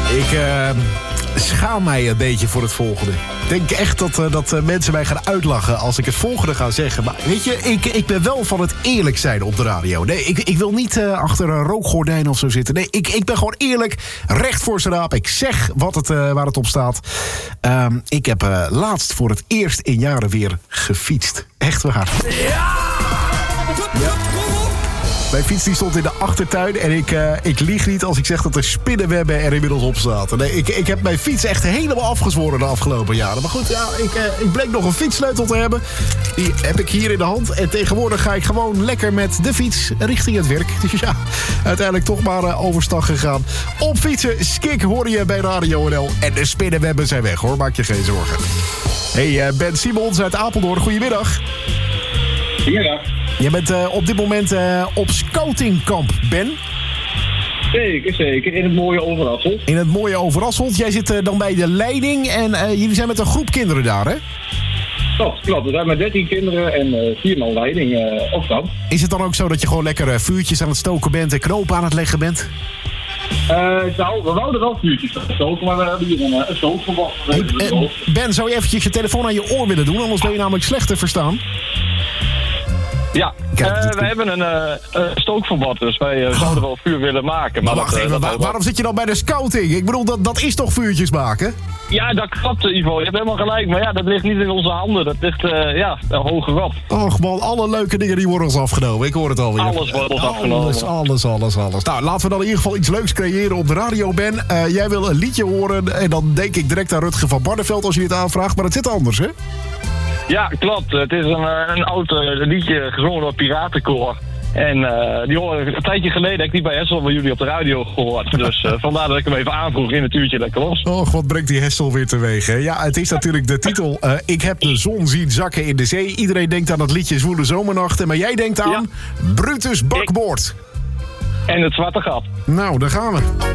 Ik schaam mij een beetje voor het volgende. Ik denk echt dat mensen mij gaan uitlachen als ik het volgende ga zeggen. Maar weet je, ik ben wel van het eerlijk zijn op de radio. Nee, ik wil niet achter een rookgordijn of zo zitten. Nee, ik ben gewoon eerlijk, recht voor z'n raap. Ik zeg waar het op staat. Ik heb laatst voor het eerst in jaren weer gefietst. Echt waar. Ja! Mijn fiets die stond in de achtertuin en ik lieg niet als ik zeg dat de spinnenwebben er inmiddels op zaten. Nee, ik heb mijn fiets echt helemaal afgezworen de afgelopen jaren. Maar goed, ja, ik bleek nog een fietssleutel te hebben. Die heb ik hier in de hand. En tegenwoordig ga ik gewoon lekker met de fiets richting het werk. Dus ja, uiteindelijk toch maar overstag gegaan. Op fietsen, skik hoor je bij Radio NL. En de spinnenwebben zijn weg hoor, maak je geen zorgen. Hey, Ben Simons uit Apeldoorn, goedemiddag. Goedemiddag. Je bent op dit moment op scoutingkamp, Ben? Zeker. In het mooie Overasselt. In het mooie Overasselt. Jij zit dan bij de leiding en jullie zijn met een groep kinderen daar, hè? Klopt. We zijn met 13 kinderen en 4 man leiding op kamp. Is het dan ook zo dat je gewoon lekker vuurtjes aan het stoken bent en knopen aan het leggen bent? We wouden wel vuurtjes stoken, maar we hebben hier een stookverbod. Ben, zou je eventjes je telefoon aan je oor willen doen? Anders ben je namelijk slecht te verstaan. Ja, we hebben een stookverbod, dus wij zouden wel vuur willen maken. Maar wacht even, waarom zit je dan bij de scouting? Ik bedoel, dat is toch vuurtjes maken? Ja, dat klopt, Ivo. Je hebt helemaal gelijk. Maar ja, dat ligt niet in onze handen. Dat ligt, hoger op. Och man, alle leuke dingen die worden ons afgenomen. Ik hoor het alweer. Alles wordt ons afgenomen. Alles. Nou, laten we dan in ieder geval iets leuks creëren op de radio, Ben. Jij wil een liedje horen en dan denk ik direct aan Rutger van Barneveld als je het aanvraagt. Maar het zit anders, hè? Ja, klopt. Het is een oud liedje gezongen door Piratenkoor. En die horen een tijdje geleden heb ik die bij Hessel bij jullie op de radio gehoord. Dus vandaar dat ik hem even aanvroeg in het uurtje lekker los. Och, wat brengt die Hessel weer teweeg, hè? Ja, het is natuurlijk de titel. Ik heb de zon zien zakken in de zee. Iedereen denkt aan het liedje Zwoele Zomernachten. Maar jij denkt aan Brutus Bakboord. En het zwarte gat. Nou, daar gaan we.